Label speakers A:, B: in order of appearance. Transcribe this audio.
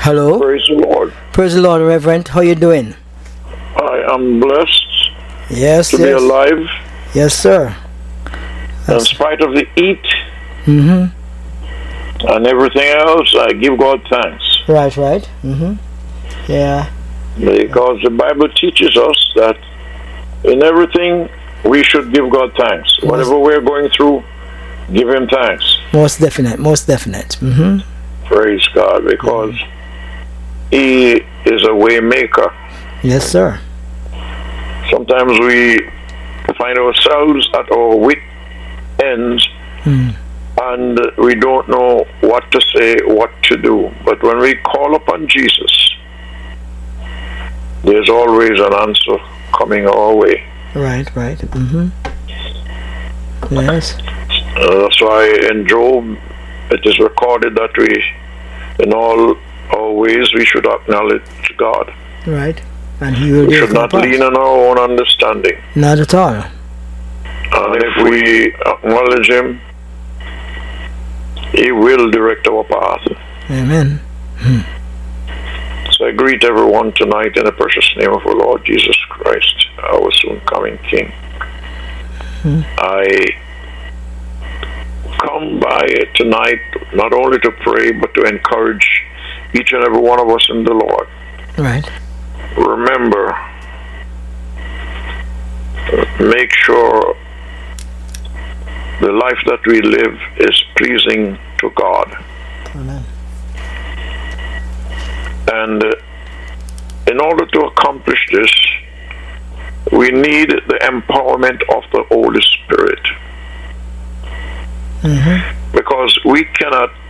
A: Hello.
B: Praise the Lord.
A: Praise the Lord, Reverend. How you doing?
B: I am blessed
A: Yes,
B: to be alive.
A: Yes, sir.
B: In spite of the heat
A: Mm-hmm.
B: and everything else, I give God thanks.
A: Right. Mm-hmm. Yeah.
B: Because the Bible teaches us that in everything we should give God thanks. Whatever we're going through, give Him thanks.
A: Most definite. Mm-hmm.
B: Praise God, because He is a way maker.
A: Yes, sir.
B: Sometimes we find ourselves at our wit ends and we don't know what to say, what to do. But when we call upon Jesus, there's always an answer coming our way.
A: Right. Mm-hmm. Yes.
B: That's why in Job it is recorded that we, in all our ways, we should acknowledge God.
A: Right. And He will.
B: We should not lean on our own understanding.
A: Not at all.
B: And if we acknowledge Him, He will direct our path.
A: Amen.
B: So I greet everyone tonight in the precious name of our Lord Jesus Christ, our soon coming King. I come by tonight not only to pray but to encourage each and every one of us in the Lord.
A: Right.
B: Remember, make sure the life that we live is pleasing to God.
A: Amen.
B: And in order to accomplish this, we need the empowerment of the Holy Spirit.
A: Mm-hmm.
B: Because we cannot